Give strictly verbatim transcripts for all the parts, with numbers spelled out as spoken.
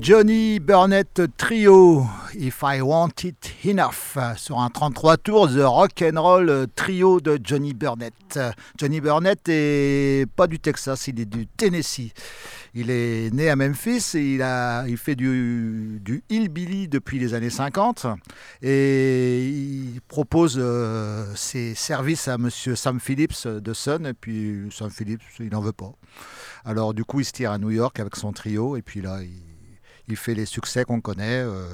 Johnny Burnett Trio, If I Want It Enough, sur un trente-trois tours, The Rock and Roll Trio de Johnny Burnett. Johnny Burnett est pas du Texas, il est du Tennessee. Il est né à Memphis et il, a, il fait du, du hillbilly depuis les années cinquante et il propose euh, ses services à monsieur Sam Phillips de Sun et puis Sam Phillips, il n'en veut pas. Alors du coup, il se tire à New York avec son trio et puis là, il, il fait les succès qu'on connaît, euh,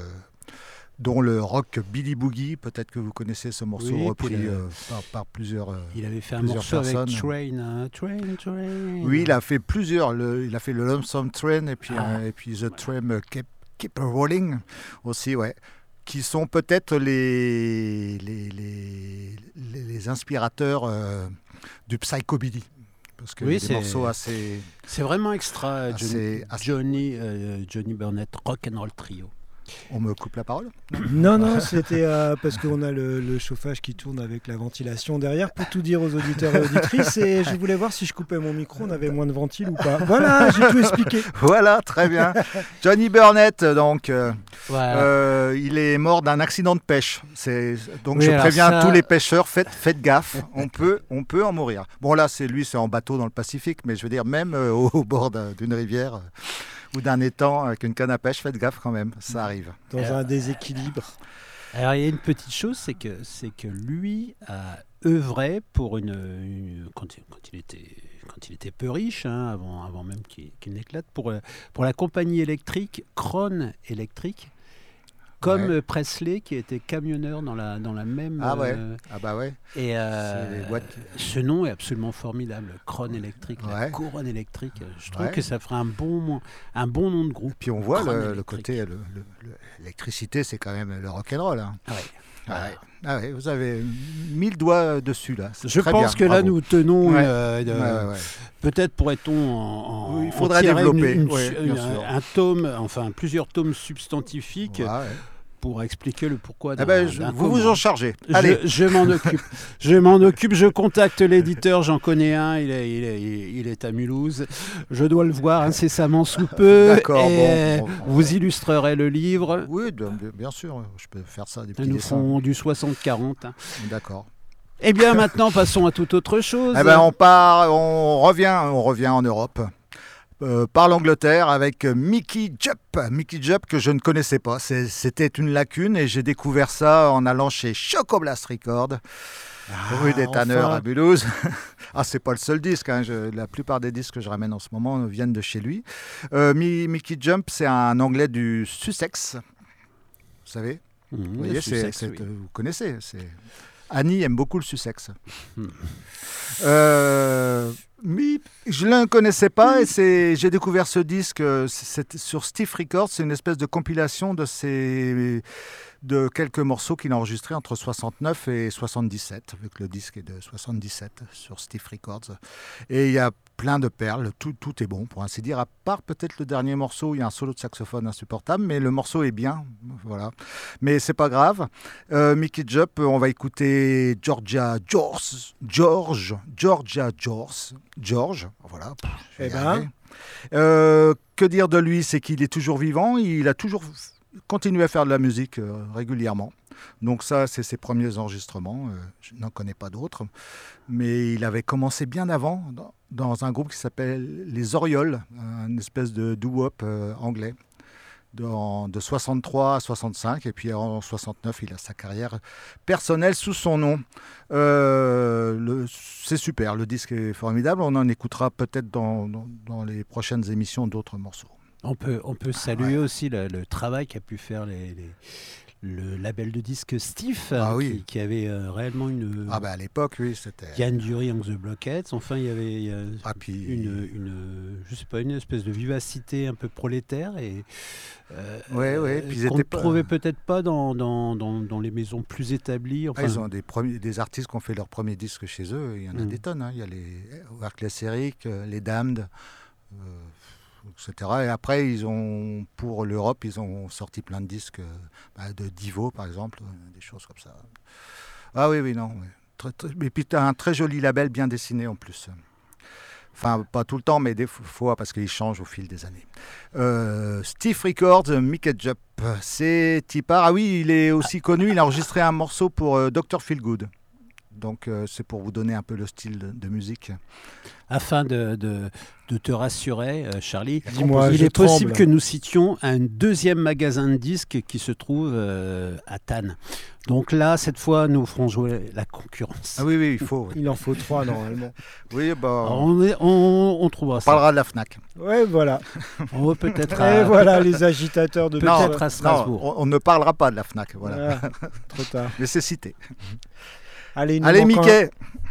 dont le rock Billy Boogie, peut-être que vous connaissez ce morceau oui, repris le... euh, par, par plusieurs personnes. Il avait fait un morceau personnes. avec Train, hein, Train, Train. Oui, il a fait plusieurs. Le, il a fait le Lonesome Train et puis, ah, euh, et puis The voilà. Train Keep, Keep Rolling aussi, ouais. Qui sont peut-être les, les, les, les, les inspirateurs euh, du psychobilly. Parce que oui, il y a des morceaux assez... C'est vraiment extra, assez, Johnny, assez... Johnny, euh, Johnny Burnett, Rock and Roll Trio. On me coupe la parole ? Non, non, c'était euh, parce qu'on a le, le chauffage qui tourne avec la ventilation derrière pour tout dire aux auditeurs et auditrices. Et je voulais voir si je coupais mon micro, on avait moins de ventile ou pas. Voilà, j'ai tout expliqué. Voilà, très bien. Johnny Burnett, donc, euh, voilà. euh, il est mort d'un accident de pêche. C'est, donc oui, je préviens ça... tous les pêcheurs, faites, faites gaffe, on peut, on peut en mourir. Bon là, c'est lui, c'est en bateau dans le Pacifique, mais je veux dire, même euh, au, au bord d'une rivière... Euh, ou d'un étang avec une canne à pêche, faites gaffe quand même, ça arrive. Dans alors, un déséquilibre. Alors il y a une petite chose, c'est que, c'est que lui a œuvré pour une... une quand, il, quand, il était, quand il était peu riche, hein, avant, avant même qu'il, qu'il n'éclate, pour, pour la compagnie électrique Krone Electric, comme ouais. Presley qui était camionneur dans la, dans la même... Ah ouais, euh, ah bah ouais. Et euh, ce nom est absolument formidable, Krone Electric, ouais. La couronne électrique. Je trouve ouais. que ça ferait un bon, un bon nom de groupe. Puis on voit le, le côté, le, le, l'électricité, c'est quand même le rock'n'roll. Hein. Ah ouais. Ah ouais. Ah ouais, vous avez mis le doigt dessus là. C'est Je pense bien. que Bravo. Là nous tenons ouais. euh, de, ouais, ouais, ouais. peut-être pourrait-on en, en il faudrait développer une, une, ouais, une, un, un tome, enfin plusieurs tomes substantifiques. Ouais, ouais. Pour expliquer le pourquoi. Eh ben, je, vous vous en chargez. Allez. Je, je m'en occupe. Je m'en occupe. Je contacte l'éditeur. J'en connais un. Il est, il est, il est à Mulhouse. Je dois le voir incessamment sous peu. D'accord. Et bon, bon, vous bon. illustrerez le livre. Oui, bien sûr. Je peux faire ça. Des petits Nous dessins. ferons du soixante quarante. Hein. D'accord. Eh bien, maintenant, passons à toute autre chose. Eh ben, on part. On revient. On revient en Europe. Euh, par l'Angleterre avec Mickey Jupp. Mickey Jupp que je ne connaissais pas. C'est, c'était une lacune et j'ai découvert ça en allant chez Chocoblast Records, ah, rue des Tanneurs enfin. à Mulhouse. Ah, c'est pas le seul disque. Hein. Je, la plupart des disques que je ramène en ce moment viennent de chez lui. Euh, Mickey Jupp, c'est un Anglais du Sussex. Vous savez mmh, Vous voyez, Sussex, c'est, c'est, oui. Vous connaissez. C'est... Annie aime beaucoup le Sussex. Mmh. Euh... Mais je ne le connaissais pas et c'est, j'ai découvert ce disque c'est, sur Stiff Records. C'est une espèce de compilation de, ces, de quelques morceaux qu'il a enregistrés entre soixante-neuf et soixante-dix-sept, vu que le disque est de soixante-dix-sept sur Stiff Records. Et il y a plein de perles, tout, tout est bon pour ainsi dire, à part peut-être le dernier morceau, il y a un solo de saxophone insupportable, mais le morceau est bien, voilà. Mais c'est pas grave. Euh, Mickey Jupp, on va écouter Georgia George, George, Georgia George, George, voilà. Eh ben. Euh, que dire de lui, c'est qu'il est toujours vivant, il a toujours continué à faire de la musique euh, régulièrement. Donc ça, c'est ses premiers enregistrements. Euh, je n'en connais pas d'autres. Mais il avait commencé bien avant dans, dans un groupe qui s'appelle Les Orioles, une espèce de doo-wop euh, anglais, de, en, de soixante-trois à soixante-cinq. Et puis en soixante-neuf, il a sa carrière personnelle sous son nom. Euh, le, c'est super, le disque est formidable. On en écoutera peut-être dans, dans, dans les prochaines émissions d'autres morceaux. On peut, on peut saluer ouais. aussi le, le travail qu'a pu faire les... les... le label de disques Stiff, ah, oui. qui, qui avait euh, réellement une... Ah ben à l'époque, oui, c'était... Yann Dury and the Blockheads, enfin il y avait il y a ah, puis... une, une, je sais pas, une espèce de vivacité un peu prolétaire et euh, ouais, ouais. Puis qu'on ne pas... trouvait peut-être pas dans, dans, dans, dans les maisons plus établies. Enfin... Ah, ils ont des, premiers, des artistes qui ont fait leur premier disque chez eux, il y en a mmh. des tonnes. Hein. Il y a les Workless Eric, les Damned... Euh... et cetera. Et après, ils ont, pour l'Europe, ils ont sorti plein de disques bah, de Divo, par exemple, des choses comme ça. Ah oui, oui, non. Oui. Très, très, et puis, tu as un très joli label bien dessiné en plus. Enfin, pas tout le temps, mais des fois, parce qu'il change au fil des années. Euh, Stiff Records, Mickey Jupp, c'est Tipar. Ah oui, il est aussi connu, il a enregistré un morceau pour euh, docteur Feelgood. Donc, euh, c'est pour vous donner un peu le style de, de musique. Afin de, de, de te rassurer, euh, Charlie, Dis-moi, il je est possible tremble. que nous citions un deuxième magasin de disques qui se trouve euh, à Tannes. Donc là, cette fois, nous ferons jouer la concurrence. Ah oui, oui, il faut. Oui, Il en faut trois normalement. oui bah, Alors, on on, est- on, on trouvera ça. parlera de la FNAC. Ouais, voilà. On va peut-être Et à, voilà, les agitateurs de Peut-être tout ça. à Strasbourg. Non, on, on ne parlera pas de la FNAC. Voilà. Ah, trop tard. Mais c'est cité. Allez, il nous Allez, manque un- Mickey.